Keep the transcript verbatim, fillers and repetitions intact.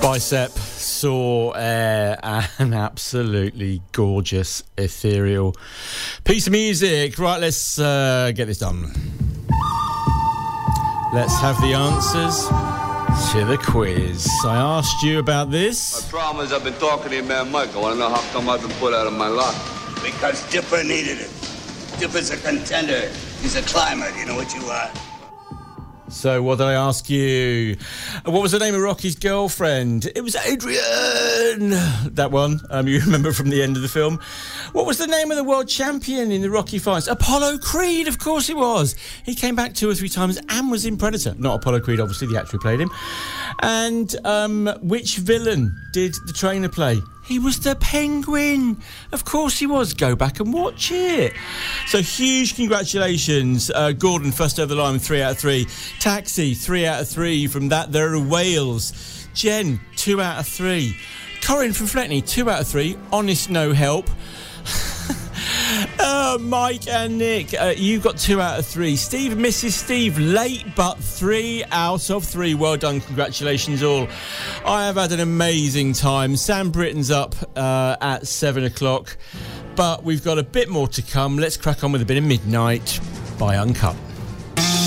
Bicep saw uh, an absolutely gorgeous, ethereal piece of music. Right, let's uh, get this done. Let's have the answers to the quiz. I asked you about this. My problem is I've been talking to your man Mike. I want to know how come I've been put out of my lot. Because Dipper needed it. Dipper's a contender. He's a climber. Do you know what you are? So what did I ask you? What was the name of Rocky's girlfriend? It was Adrian. That one. Um, you remember from the end of the film. What was the name of the world champion in the Rocky fights? Apollo Creed, of course it was. He came back two or three times and was in Predator. Not Apollo Creed, obviously, the actor who played him. And um, which villain did the trainer play? He was the Penguin. Of course he was. Go back and watch it. So huge congratulations. Uh, Gordon, first over the line with three out of three. Taxi, three out of three. From that, there are Wales. Jen, two out of three. Corinne from Fletney, two out of three. Honest, no help. uh, Mike and Nick, uh, you got two out of three. Steve, Missus Steve, late but three out of three. Well done, congratulations all. I have had an amazing time. Sam Britton's up uh, at seven o'clock, but we've got a bit more to come. Let's crack on with a bit of Midnight by Uncut.